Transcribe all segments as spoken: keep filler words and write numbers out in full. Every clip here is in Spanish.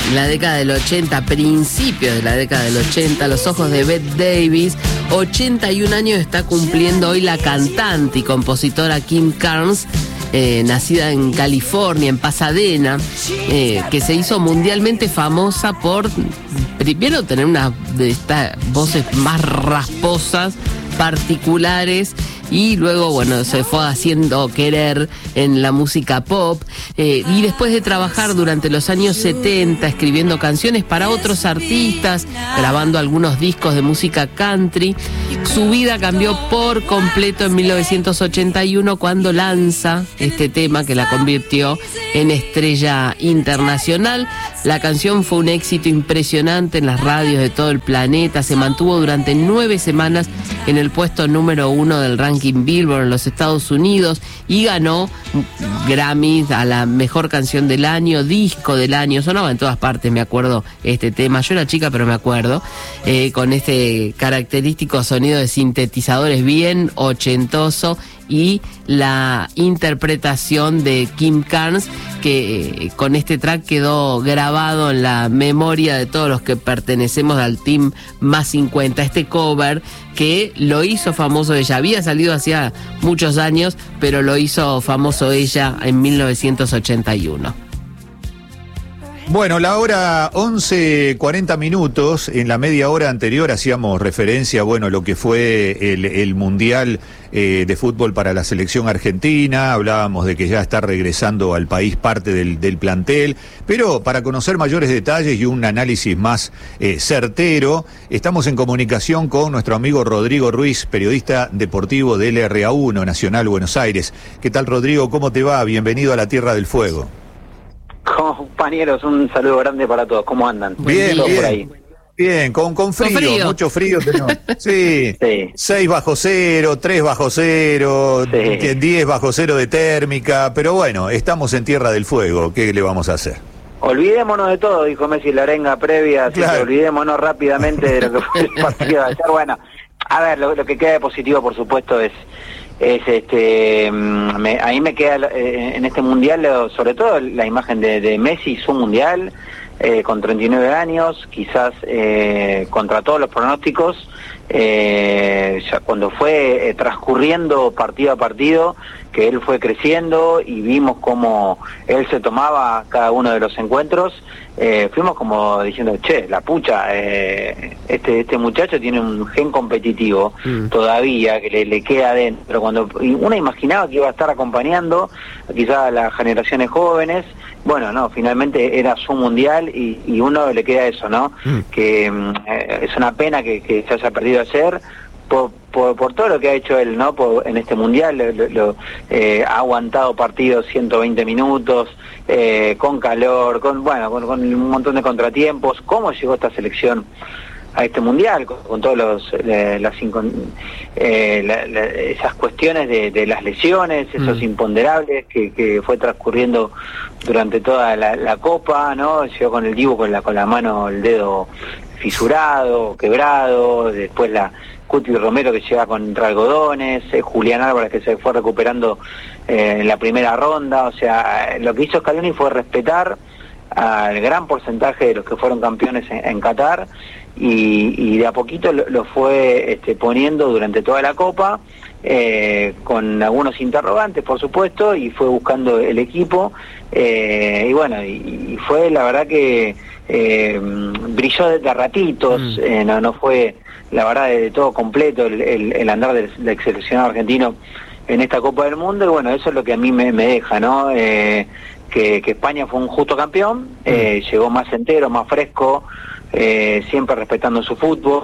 la década del ochenta, principios de la década del ochenta, los ojos de Bette Davis. ochenta y un años está cumpliendo hoy la cantante y compositora Kim Carnes, eh, nacida en California, en Pasadena, eh, que se hizo mundialmente famosa por, primero, tener una de estas voces más rasposas, particulares, y luego, bueno, se fue haciendo querer en la música pop, eh, y después de trabajar durante los años setenta escribiendo canciones para otros artistas, grabando algunos discos de música country, su vida cambió por completo en mil novecientos ochenta y uno cuando lanza este tema que la convirtió en estrella internacional. La canción fue un éxito impresionante en las radios de todo el planeta, se mantuvo durante nueve semanas en el puesto número uno del ranking Billboard en los Estados Unidos y ganó Grammys a la mejor canción del año, disco del año. Sonaba en todas partes, me acuerdo, este tema. Yo era chica, pero me acuerdo, eh, con este característico sonido de sintetizadores bien ochentoso, y la interpretación de Kim Carnes, que eh, con este track quedó grabado en la memoria de todos los que pertenecemos al Team Más cincuenta. Este cover que lo hizo famoso ella, había salido hacía muchos años, pero lo hizo famoso ella en mil novecientos ochenta y uno. Bueno, la hora once cuarenta minutos, en la media hora anterior hacíamos referencia, bueno, a lo que fue el, el Mundial eh, de Fútbol para la selección argentina. Hablábamos de que ya está regresando al país parte del, del plantel, pero para conocer mayores detalles y un análisis más eh, certero, estamos en comunicación con nuestro amigo Rodrigo Ruiz, periodista deportivo del R A uno Nacional Buenos Aires. ¿Qué tal, Rodrigo? ¿Cómo te va? Bienvenido a la Tierra del Fuego. Compañeros, un saludo grande para todos. ¿Cómo andan? Bien, ¿Todo bien. por ahí? Bien, con, con, frío, con frío, mucho frío tenemos. Sí, sí. seis bajo cero, tres bajo cero, sí. diez bajo cero de térmica, pero bueno, estamos en Tierra del Fuego, ¿qué le vamos a hacer? Olvidémonos de todo, dijo Messi la arenga previa, así claro. que olvidémonos rápidamente de lo que fue el partido de ayer. Bueno, a ver, lo, lo que queda de positivo, por supuesto, es... es este me, ahí me queda eh, en este mundial, sobre todo la imagen de, de Messi, su mundial, eh, con treinta y nueve años, quizás eh, contra todos los pronósticos, eh, ya cuando fue eh, transcurriendo partido a partido, que él fue creciendo y vimos cómo él se tomaba cada uno de los encuentros, eh, fuimos como diciendo, che, la pucha, eh, este este muchacho tiene un gen competitivo mm. todavía, que le, le queda adentro. Cuando uno imaginaba que iba a estar acompañando quizás a las generaciones jóvenes, bueno, no, finalmente era su mundial y, y uno le queda eso, ¿no? Mm. Que eh, es una pena que, que se haya perdido ayer, Por, por, por todo lo que ha hecho él, ¿no? Por, en este mundial lo, lo, eh, ha aguantado partidos ciento veinte minutos, eh, con calor, con bueno, con, con un montón de contratiempos. ¿Cómo llegó esta selección a este mundial? Con, con todos los eh, las eh, la, la, esas cuestiones de, de las lesiones, esos mm. imponderables que, que fue transcurriendo durante toda la, la Copa, ¿no? Llegó con el Dibu con la con la mano, el dedo fisurado, quebrado, después la Cuti Romero que llega contra algodones, eh, Julián Álvarez que se fue recuperando eh, en la primera ronda. O sea, lo que hizo Scaloni fue respetar al gran porcentaje de los que fueron campeones en, en Qatar y, y de a poquito lo, lo fue este, poniendo durante toda la Copa, eh, con algunos interrogantes por supuesto, y fue buscando el equipo, eh, y bueno, y, y fue la verdad que eh, brilló de, de ratitos, mm. eh, no, no fue la verdad de todo completo el, el, el andar del, del seleccionado argentino en esta Copa del Mundo, y bueno, eso es lo que a mí me, me deja, ¿no? Eh, que, que España fue un justo campeón, eh, llegó más entero, más fresco, eh, siempre respetando su fútbol,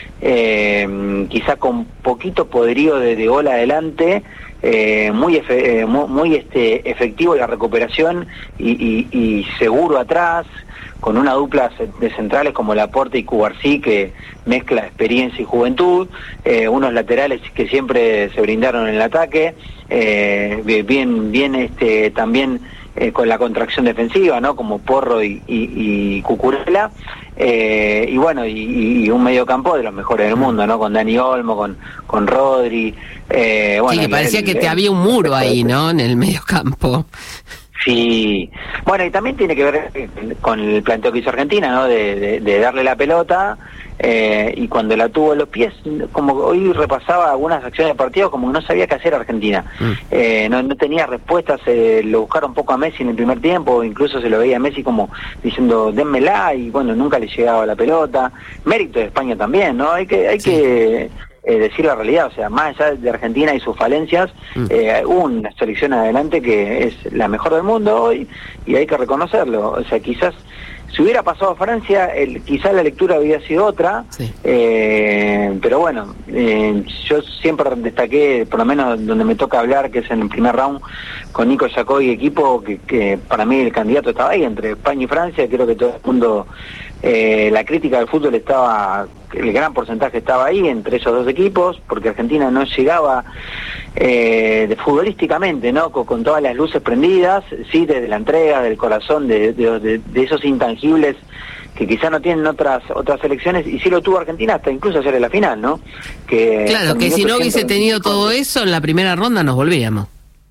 eh, quizá con poquito poderío de, de gol adelante, eh, muy, efe, eh, muy, muy este, efectivo en la recuperación y, y, y seguro atrás, con una dupla de centrales como Laporte y Cubarsí, que mezcla experiencia y juventud, eh, unos laterales que siempre se brindaron en el ataque, eh, bien, bien este, también eh, con la contracción defensiva, ¿no? Como Porro y, y, y Cucurella, eh, y bueno, y, y un mediocampo de los mejores del mundo, ¿no? Con Dani Olmo, con, con Rodri. Eh, bueno, sí, que parecía el, que te el, había un muro ahí, ¿no? En el mediocampo. Sí, bueno, y también tiene que ver con el planteo que hizo Argentina, ¿no? De, de, de darle la pelota, eh, y cuando la tuvo en los pies, como hoy repasaba algunas acciones de partido, como que no sabía qué hacer Argentina. Mm. Eh, no, no tenía respuestas, eh, lo buscaron un poco a Messi en el primer tiempo, incluso se lo veía a Messi como diciendo, dénmela, y bueno, nunca le llegaba la pelota. Mérito de España también, ¿no? Hay que... Hay sí. que Eh, decir la realidad, o sea, más allá de Argentina y sus falencias, mm. eh, hubo una selección adelante que es la mejor del mundo hoy y hay que reconocerlo. O sea, quizás si hubiera pasado a Francia, el, quizás la lectura hubiera sido otra, sí. eh, pero bueno, eh, yo siempre destaqué, por lo menos donde me toca hablar, que es en el primer round, con Nico Yacó y equipo, que, que para mí el candidato estaba ahí, entre España y Francia. Creo que todo el mundo, eh, la crítica del fútbol estaba, el gran porcentaje estaba ahí, entre esos dos equipos, porque Argentina no llegaba eh, de, futbolísticamente, ¿no? Con, con todas las luces prendidas, sí, desde la entrega, del corazón, de, de, de, de esos intangibles que quizá no tienen otras otras selecciones, y sí lo tuvo Argentina hasta incluso hacer en la final, ¿no? Que claro, que si no hubiese tenido todo eso, en la primera ronda nos volvíamos.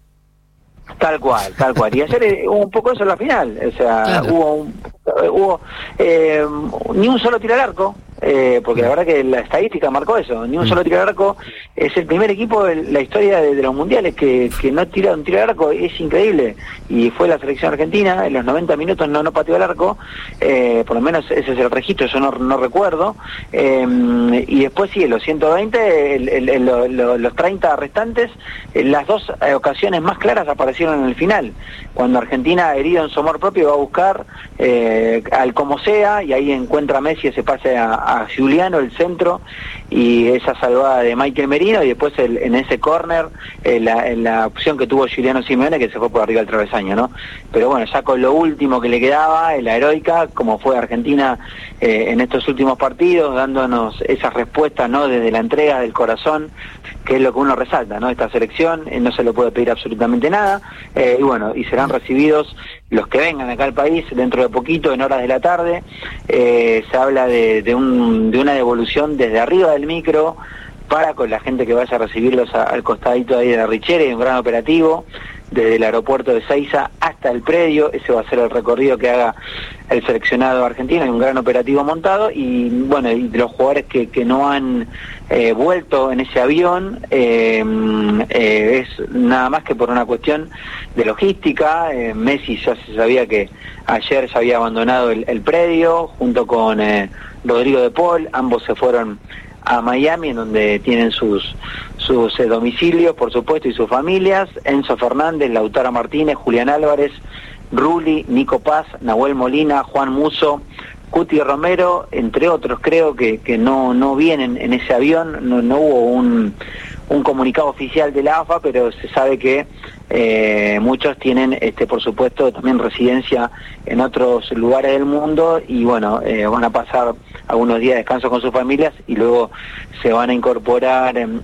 Tal cual, tal cual. Y ayer eh, hubo un poco eso en la final, o sea, claro. hubo, un, hubo eh, ni un solo tiro al arco, eh, porque la verdad que la estadística marcó eso, ni un solo tiro al arco. Es el primer equipo en la historia de, de los mundiales que, que no tira un tiro al arco, es increíble, y fue la selección argentina. En los noventa minutos no no pateó al arco, eh, por lo menos ese es el registro, yo no, no recuerdo, eh, y después sí, los ciento veinte, el, el, el, lo, lo, los treinta restantes, en las dos ocasiones más claras aparecieron en el final, cuando Argentina, herido en su amor propio, va a buscar eh, al como sea, y ahí encuentra a Messi ese pase a, a Giuliano, el centro, y esa salvada de Michael Merino, y después el, en ese córner, eh, la, la opción que tuvo Giuliano Simeone, que se fue por arriba del travesaño, ¿no? Pero bueno, ya con lo último que le quedaba, la heroica, como fue Argentina eh, en estos últimos partidos, dándonos esas respuestas, ¿no? Desde la entrega del corazón, que es lo que uno resalta, ¿no? Esta selección, eh, no se le puede pedir absolutamente nada, eh, y bueno, y serán recibidos los que vengan acá al país dentro de poquito, en horas de la tarde. Eh, se habla de, de, un, de una devolución desde arriba del micro para con la gente que vaya a recibirlos a, al costadito ahí de la Richeri, un gran operativo desde el aeropuerto de Seiza hasta el predio. Ese va a ser el recorrido que haga el seleccionado argentino, hay un gran operativo montado, y bueno, y los jugadores que, que no han eh, vuelto en ese avión, eh, eh, es nada más que por una cuestión de logística. eh, Messi ya se sabía que ayer ya había abandonado el, el predio junto con eh, Rodrigo de Paul, ambos se fueron a Miami, en donde tienen sus sus eh, domicilios, por supuesto, y sus familias. Enzo Fernández, Lautaro Martínez, Julián Álvarez, Rulli, Nico Paz, Nahuel Molina, Juan Musso, Cuti Romero, entre otros. Creo que, que no no vienen en ese avión, no, no hubo un, un comunicado oficial de la A F A, pero se sabe que eh, muchos tienen, este por supuesto, también residencia en otros lugares del mundo, y bueno, eh, van a pasar algunos días de descanso con sus familias y luego se van a incorporar eh,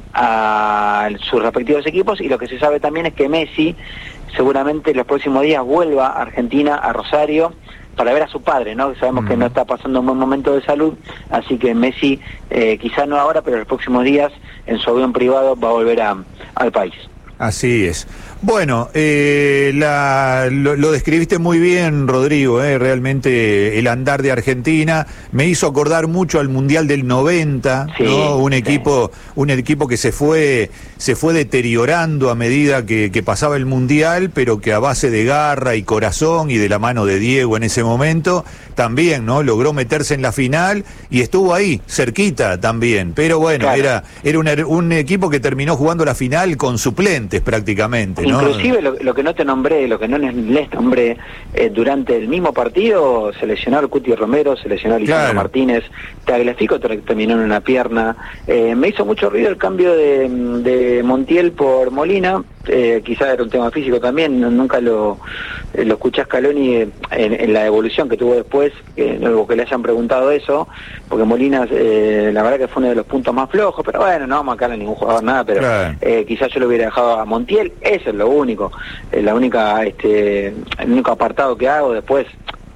a sus respectivos equipos. Y lo que se sabe también es que Messi seguramente en los próximos días vuelva a Argentina, a Rosario, para ver a su padre, ¿no? Sabemos mm. que no está pasando un buen momento de salud, así que Messi, eh, quizás no ahora, pero en los próximos días, en su avión privado, va a volver a, al país. Así es. Bueno, eh, la, lo, lo describiste muy bien, Rodrigo, eh, realmente el andar de Argentina me hizo acordar mucho al Mundial del noventa, sí, ¿no? Un equipo, sí. un equipo que se fue, se fue deteriorando a medida que, que pasaba el Mundial, pero que a base de garra y corazón y de la mano de Diego en ese momento, también, ¿no? Logró meterse en la final y estuvo ahí, cerquita también, pero bueno, claro. era, era un, un equipo que terminó jugando la final con suplentes prácticamente, ¿no? Inclusive lo, lo que no te nombré, lo que no les nombré, eh, durante el mismo partido se lesionó al Cuti Romero, se lesionó a Lisandro claro. Martínez, Tagliafico terminó en una pierna. Eh, me hizo mucho ruido el cambio de, de Montiel por Molina, eh, quizás era un tema físico también, no, nunca lo, eh, lo escuché a Scaloni en, en la evolución que tuvo después, eh, no que le hayan preguntado eso, porque Molina eh, la verdad que fue uno de los puntos más flojos, pero bueno, no vamos a marcarle a ningún jugador nada, pero claro. eh, quizás yo lo hubiera dejado a Montiel. Eso es lo único, eh, la única, este, el único apartado que hago. Después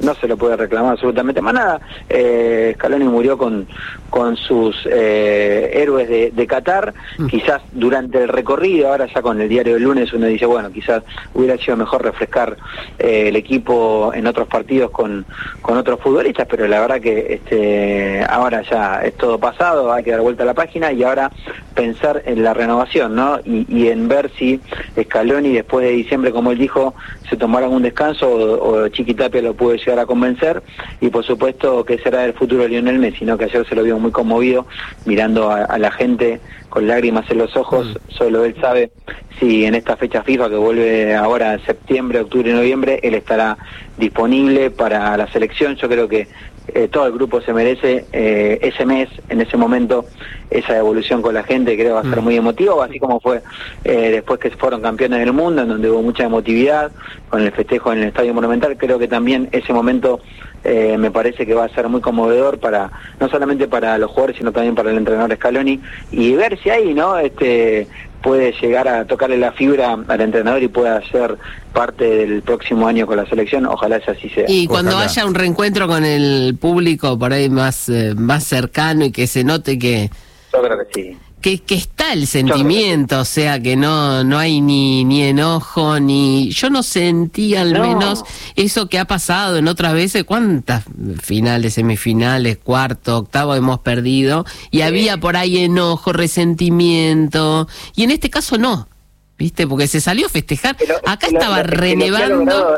no se lo puede reclamar absolutamente más nada. eh, Scaloni murió con, con sus eh, héroes de, de Qatar, mm. quizás durante el recorrido, ahora ya con el diario del lunes uno dice, bueno, quizás hubiera sido mejor refrescar eh, el equipo en otros partidos con, con otros futbolistas, pero la verdad que este ahora ya es todo pasado, hay que dar vuelta a la página y ahora pensar en la renovación, ¿no? Y, y en ver si Scaloni después de diciembre, como él dijo, se tomará algún descanso o, o Chiqui Tapia lo puede llegar a convencer, y por supuesto que será el futuro de Lionel Messi, ¿no? Que ayer se lo vio muy conmovido mirando a, a la gente con lágrimas en los ojos, mm. solo él sabe si en esta fecha FIFA que vuelve ahora en septiembre, octubre y noviembre, él estará disponible para la selección. Yo creo que eh, todo el grupo se merece eh, ese mes, en ese momento, esa evolución con la gente, creo que va a ser muy emotivo, así como fue eh, después que fueron campeones del mundo, en donde hubo mucha emotividad, con el festejo en el Estadio Monumental. Creo que también ese momento eh, me parece que va a ser muy conmovedor para, no solamente para los jugadores, sino también para el entrenador Scaloni, y ver si ahí, ¿no?, este puede llegar a tocarle la fibra al entrenador y pueda ser parte del próximo año con la selección. Ojalá eso así sea. Y cuando Ojalá. haya un reencuentro con el público por ahí más, eh, más cercano y que se note que... Yo creo que sí. Que, que está el sentimiento, o sea, que no no hay ni ni enojo, ni... Yo no sentí al no. menos eso que ha pasado en otras veces. ¿Cuántas finales, semifinales, cuarto, octavo hemos perdido? Y sí. había por ahí enojo, resentimiento, y en este caso no, ¿viste? Porque se salió a festejar. Pero, Acá pero, estaba pero, renevando...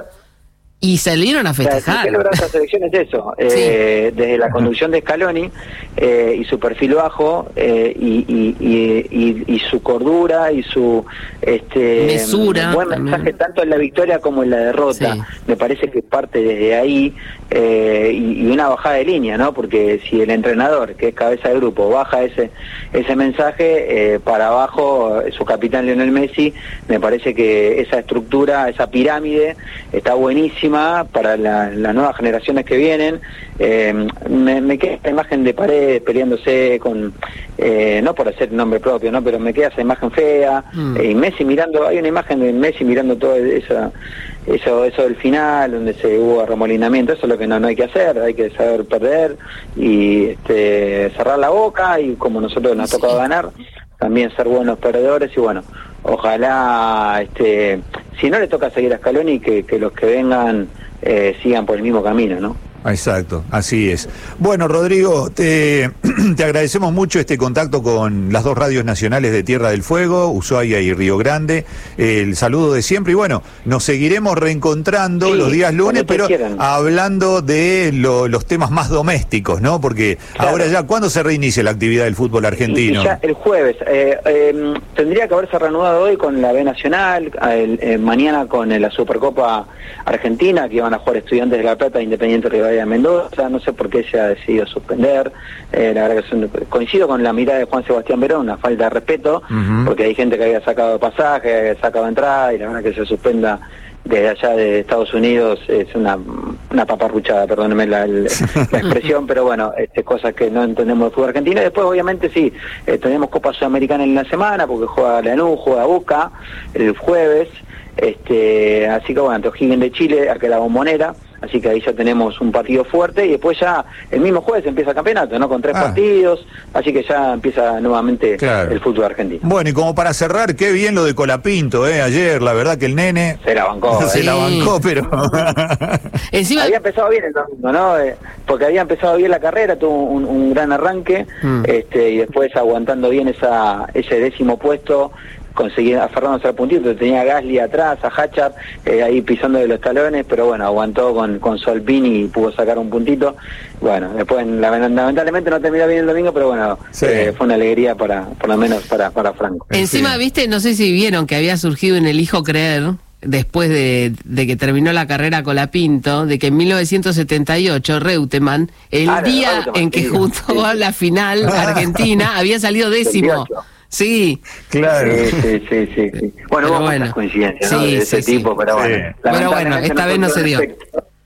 Y salieron a festejar. Lo que logra esta selección es eso, eh, sí. desde la conducción de Scaloni eh, y su perfil bajo eh, y, y, y, y, y su cordura y su este mesura, buen mensaje también, tanto en la victoria como en la derrota. Sí. Me parece que parte desde ahí eh, y, y una bajada de línea, ¿no? Porque si el entrenador, que es cabeza de grupo, baja ese ese mensaje eh, para abajo, su capitán Lionel Messi, me parece que esa estructura, esa pirámide está buenísima para la, las nuevas generaciones que vienen. Eh, me, me queda esa imagen de Paredes peleándose con, eh, no por hacer nombre propio, no, pero me queda esa imagen fea, mm. eh, y Messi mirando, hay una imagen de Messi mirando todo esa, eso, eso del final, donde se hubo arremolinamiento. Eso es lo que no, no hay que hacer, hay que saber perder y este, cerrar la boca, y como nosotros nos ha tocado ganar, también ser buenos perdedores. Y bueno, ojalá, este, si no le toca seguir a Scaloni, que, que los que vengan eh, sigan por el mismo camino, ¿no? Exacto, así es. Bueno, Rodrigo, te, te agradecemos mucho este contacto con las dos radios nacionales de Tierra del Fuego, Ushuaia y Río Grande. El saludo de siempre, y bueno, nos seguiremos reencontrando sí, los días lunes, pero quieran. hablando de lo, los temas más domésticos, ¿no? Porque claro. ahora ya, ¿cuándo se reinicia la actividad del fútbol argentino? Y, y ya el jueves. Eh, eh, tendría que haberse reanudado hoy con la B Nacional, el, eh, mañana con la Supercopa Argentina, que iban a jugar Estudiantes de La Plata, Independiente Rivadavia de Mendoza. No sé por qué se ha decidido suspender. Eh, la verdad que son, coincido con la mirada de Juan Sebastián Verón, una falta de respeto, uh-huh. porque hay gente que había sacado pasaje, que había sacado entrada, y la verdad que se suspenda desde allá de Estados Unidos es una una paparruchada, perdónenme la, la, la expresión, pero bueno, este, cosas que no entendemos del fútbol argentino. Después, obviamente, sí, eh, tenemos Copa Sudamericana en la semana, porque juega Lanús, juega Boca el jueves, este, así que bueno, ante O'Higgins de Chile, acá la Bombonera. Así que ahí ya tenemos un partido fuerte, y después ya el mismo jueves empieza el campeonato, ¿no? Con tres ah. partidos, así que ya empieza nuevamente claro. el fútbol argentino. Bueno, y como para cerrar, qué bien lo de Colapinto, ¿eh? Ayer, la verdad que el nene... Se la bancó. Se ¿eh? la bancó, pero... Encima... Había empezado bien el domingo, ¿no? Eh, porque había empezado bien la carrera, tuvo un, un gran arranque, mm. este, y después aguantando bien esa ese décimo puesto, conseguir aferrándose al puntito. Tenía a Gasly atrás, a Hachar eh, ahí pisando de los talones, pero bueno, aguantó con, con Solpini y pudo sacar un puntito. Bueno, después lamentablemente no terminó bien el domingo, pero bueno, sí. eh, fue una alegría para, por lo menos para, para Franco. Encima, sí. viste, no sé si vieron que había surgido en el Hijo Creer, después de, de que terminó la carrera Colapinto, de que en mil novecientos setenta y ocho Reutemann, el ah, día Reutemann, en que sí, jugó sí. la final Argentina, había salido décimo. Sí, claro. Sí, sí, sí, sí, sí. Bueno, hubo bueno. muchas coincidencias, ¿no? Sí, de ese sí, tipo, sí. pero bueno. Sí. Pero bueno, esta vez no se dio. Perfecto.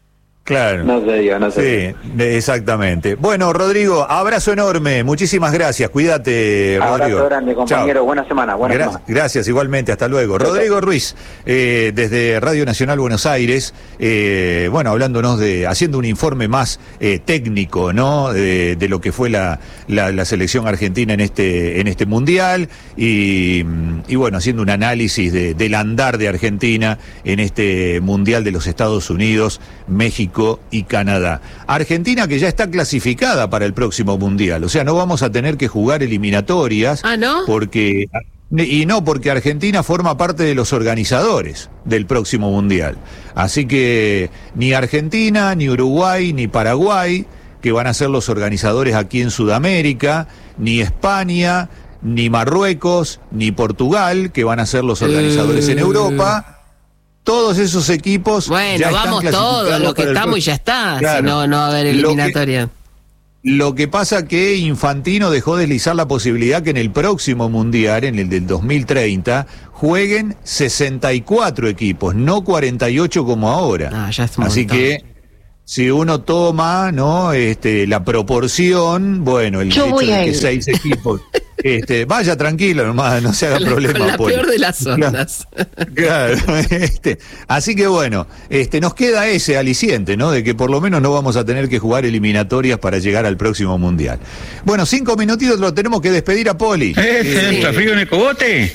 Claro. No se dio, no se dio. Sí, exactamente. Bueno, Rodrigo, abrazo enorme. Muchísimas gracias. Cuídate, Rodrigo. Abrazo grande, compañero. Chao. Buena semana. Buena Gra semana. Gracias, igualmente. Hasta luego. Chao. Rodrigo Ruiz, eh, desde Radio Nacional Buenos Aires, eh, bueno, hablándonos de, haciendo un informe más eh, técnico, ¿no? De, de lo que fue la, la, la selección argentina en este, en este mundial y, y bueno, haciendo un análisis de, del andar de Argentina en este mundial de los Estados Unidos, México y Canadá. Argentina que ya está clasificada para el próximo mundial, o sea, no vamos a tener que jugar eliminatorias. Ah, ¿no? Porque, y no, porque Argentina forma parte de los organizadores del próximo mundial. Así que ni Argentina, ni Uruguay, ni Paraguay, que van a ser los organizadores aquí en Sudamérica, ni España, ni Marruecos, ni Portugal, que van a ser los organizadores en Europa. Todos esos equipos. Bueno, ya vamos todos, lo que estamos y ya está. Claro, si no, no va a haber eliminatoria. Lo que, lo que pasa que Infantino dejó deslizar la posibilidad que en el próximo mundial, en el del dos mil treinta, jueguen sesenta y cuatro equipos, no cuarenta y ocho como ahora. Ah, ya es un Así montón. que si uno toma, ¿no? Este, la proporción, bueno, el Yo hecho voy de a que ir. seis equipos. Este, vaya tranquilo nomás, no se haga Con la, problema. con la Poli. peor de las ondas. Claro, este, así que bueno, este, nos queda ese aliciente, ¿no? De que por lo menos no vamos a tener que jugar eliminatorias para llegar al próximo mundial. Bueno, cinco minutitos lo tenemos que despedir a Poli. ¿Eh? ¿Está frío en el cogote?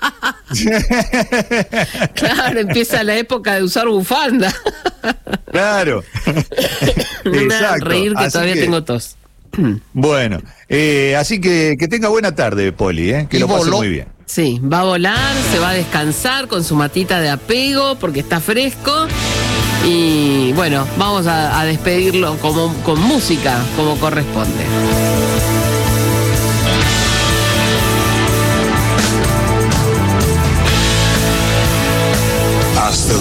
Claro, empieza la época de usar bufanda. Claro. No me hagan Exacto. reír que Así todavía que, tengo tos. Bueno, eh, así que que tenga buena tarde, Poli, ¿eh? Que Y lo pase voló. muy bien. Sí, va a volar, se va a descansar con su matita de apego porque está fresco. Y bueno, vamos a, a despedirlo como, con música, como corresponde. Hasta